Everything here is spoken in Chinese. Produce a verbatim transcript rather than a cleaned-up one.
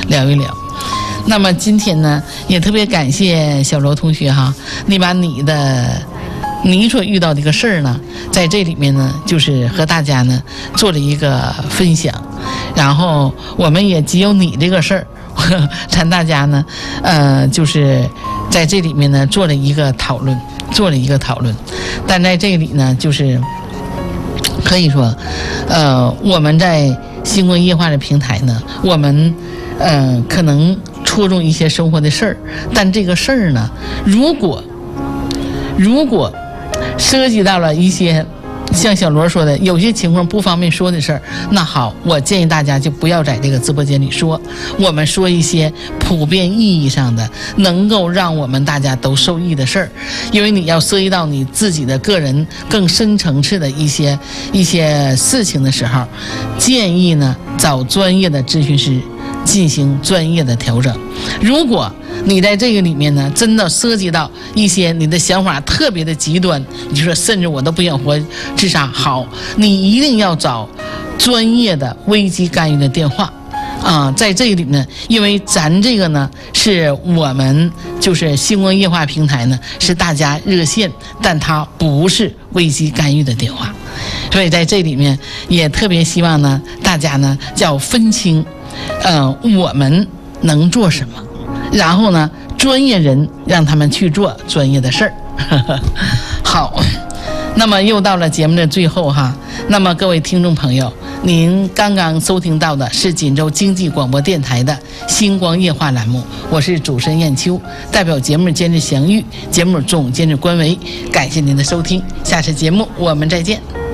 聊一聊。那么今天呢，也特别感谢小罗同学哈，你把你的你所遇到的一个事儿呢，在这里面呢，就是和大家呢做了一个分享，然后我们也只有你这个事儿，咱大家呢，呃，就是在这里面呢做了一个讨论，做了一个讨论，但在这里呢，就是可以说，呃，我们在星光夜话的平台呢，我们呃可能戳中一些生活的事儿，但这个事儿呢，如果如果涉及到了一些像小罗说的有些情况不方便说的事儿，那好，我建议大家就不要在这个直播间里说，我们说一些普遍意义上的能够让我们大家都受益的事儿，因为你要涉及到你自己的个人更深层次的一些一些事情的时候，建议呢找专业的咨询师进行专业的调整。如果你在这个里面呢，真的涉及到一些你的想法特别的极端，你说甚至我都不想活自杀，好，你一定要找专业的危机干预的电话啊、呃，在这个里面，因为咱这个呢是我们就是星光夜话平台呢是大家热线，但它不是危机干预的电话，所以在这里面也特别希望呢大家呢要分清，呃，我们能做什么。然后呢，专业人让他们去做专业的事儿。好，那么又到了节目的最后哈。那么各位听众朋友，您刚刚收听到的是锦州经济广播电台的星光夜话栏目，我是主持人燕秋，代表节目监制祥玉，节目总监制关维，感谢您的收听，下次节目我们再见。